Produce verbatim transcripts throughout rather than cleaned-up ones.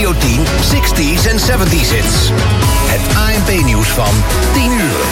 Radio tien, zestig's en zeventig's hits. Het A N P-nieuws van tien uur.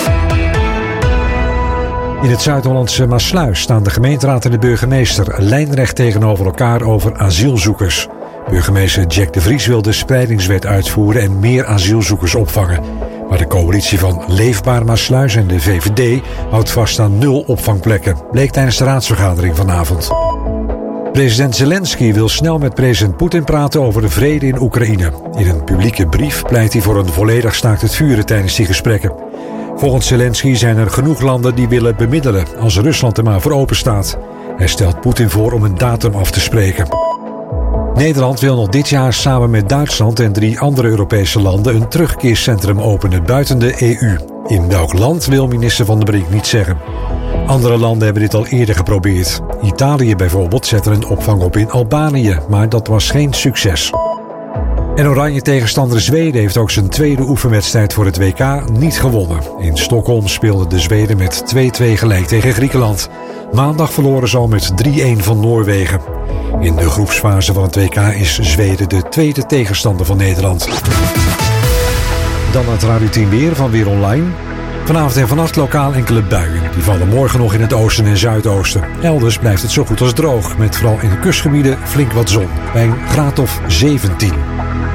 In het Zuid-Hollandse Maassluis staan de gemeenteraad en de burgemeester lijnrecht tegenover elkaar over asielzoekers. Burgemeester Jack de Vries wil de spreidingswet uitvoeren en meer asielzoekers opvangen. Maar de coalitie van Leefbaar Maassluis en de V V D houdt vast aan nul opvangplekken, bleek tijdens de raadsvergadering vanavond. President Zelensky wil snel met president Poetin praten over de vrede in Oekraïne. In een publieke brief pleit hij voor een volledig staakt het vuren tijdens die gesprekken. Volgens Zelensky zijn er genoeg landen die willen bemiddelen als Rusland er maar voor open staat. Hij stelt Poetin voor om een datum af te spreken. Nederland wil nog dit jaar samen met Duitsland en drie andere Europese landen een terugkeercentrum openen buiten de E U. In welk land wil minister Van der Brink niet zeggen. Andere landen hebben dit al eerder geprobeerd. Italië bijvoorbeeld zette een opvang op in Albanië, maar dat was geen succes. En oranje tegenstander Zweden heeft ook zijn tweede oefenwedstrijd voor het W K niet gewonnen. In Stockholm speelden de Zweden met twee-twee gelijk tegen Griekenland. Maandag verloren ze al met drie-een van Noorwegen. In de groepsfase van het W K is Zweden de tweede tegenstander van Nederland. Dan het Radio tien weer van Weer Online. Vanavond en vannacht lokaal enkele buien. Die vallen morgen nog in het oosten en zuidoosten. Elders blijft het zo goed als droog, met vooral in de kustgebieden flink wat zon. Bij een graad of zeventien.